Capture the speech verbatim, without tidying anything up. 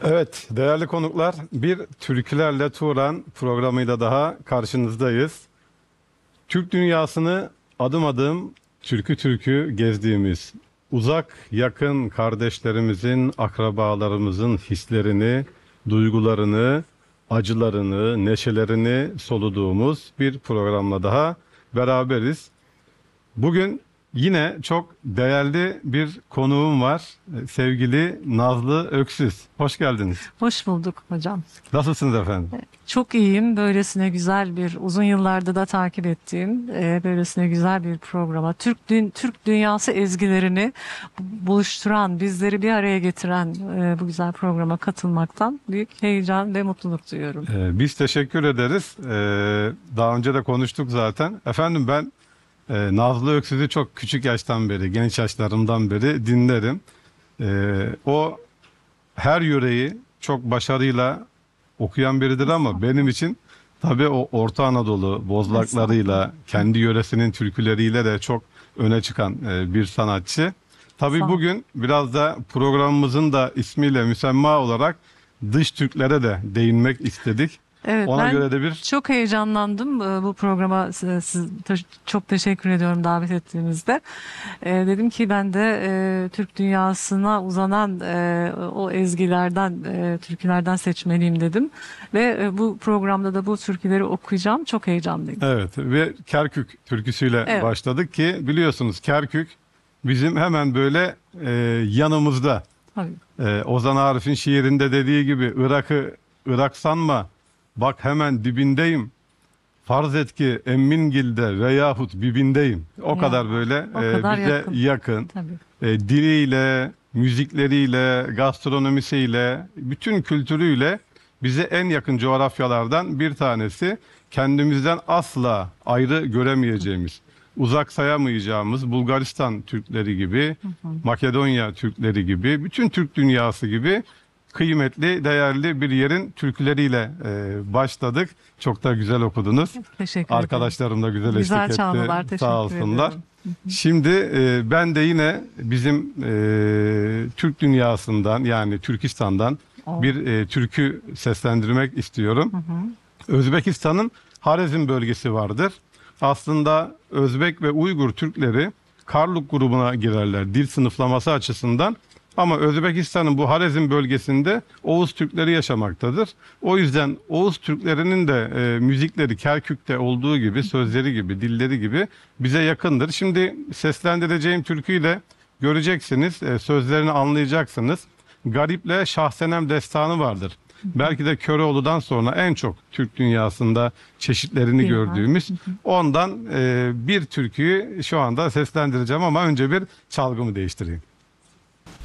Evet, değerli konuklar, bir Türkülerle Turan programıyla daha karşınızdayız. Türk dünyasını adım adım türkü türkü gezdiğimiz, uzak yakın kardeşlerimizin, akrabalarımızın hislerini, duygularını, acılarını, neşelerini soluduğumuz bir programla daha beraberiz. Bugün yine çok değerli bir konuğum var. Sevgili Nazlı Öksüz. Hoş geldiniz. Hoş bulduk hocam. Nasılsınız efendim? Çok iyiyim. Böylesine güzel bir, uzun yıllarda da takip ettiğim, e, böylesine güzel bir programa, Türk dün Türk dünyası ezgilerini buluşturan, bizleri bir araya getiren e, bu güzel programa katılmaktan büyük heyecan ve mutluluk duyuyorum. Ee, biz teşekkür ederiz. Ee, daha önce de konuştuk zaten. Efendim ben e, Nazlı Öksüz'ü çok küçük yaştan beri, genç yaşlarımdan beri dinlerim. Ee, o her yüreği çok başarıyla okuyan biridir ama benim için tabii o Orta Anadolu bozlaklarıyla, kendi yöresinin türküleriyle de çok öne çıkan e, bir sanatçı. Tabii Sağ ol. bugün biraz da programımızın da ismiyle müsemma olarak dış Türklere de değinmek istedik. Evet, Ona ben göre de bir çok heyecanlandım e, bu programa. Siz, siz- te- çok teşekkür ediyorum davet ettiğinizde. E, dedim ki ben de e, Türk dünyasına uzanan e, o ezgilerden, e, türkülerden seçmeliyim dedim. Ve e, bu programda da bu türküleri okuyacağım. Çok heyecanlıyım. evet ve Kerkük türküsüyle Evet, başladık ki biliyorsunuz Kerkük bizim hemen böyle e, yanımızda. tabii. Ee, Ozan Arif'in şiirinde dediği gibi Irak'ı Irak sanma, bak hemen dibindeyim. Farz et ki Emmingil'de veyahut Bibindeyim. O Ya, kadar böyle o e, kadar bize yakın. yakın. Tabii. E, diliyle, müzikleriyle, gastronomisiyle, bütün kültürüyle bize en yakın coğrafyalardan bir tanesi. Kendimizden asla ayrı göremeyeceğimiz, uzak sayamayacağımız Bulgaristan Türkleri gibi, Makedonya Türkleri gibi, bütün Türk dünyası gibi kıymetli, değerli bir yerin türküleriyle e, başladık. Çok da güzel okudunuz. Teşekkür ederim. Arkadaşlarım da güzel Güzel eşlik çalmalar, etti. teşekkür Sağ olsunlar. ediyorum. Şimdi e, ben de yine bizim e, Türk dünyasından yani Türkistan'dan O. bir e, türkü seslendirmek istiyorum. Hı hı. Özbekistan'ın Harezm bölgesi vardır. Aslında Özbek ve Uygur Türkleri Karluk grubuna girerler dil sınıflaması açısından. Ama Özbekistan'ın bu Harezm bölgesinde Oğuz Türkleri yaşamaktadır. O yüzden Oğuz Türklerinin de e, müzikleri Kerkük'te olduğu gibi, sözleri gibi, dilleri gibi bize yakındır. Şimdi seslendireceğim türküyle göreceksiniz, e, sözlerini anlayacaksınız. Garip'le Şahsenem destanı vardır. Belki de Köroğlu'dan sonra en çok Türk dünyasında çeşitlerini Bilmem. gördüğümüz. Ondan e, bir türküyü şu anda seslendireceğim ama önce bir çalgımı değiştireyim.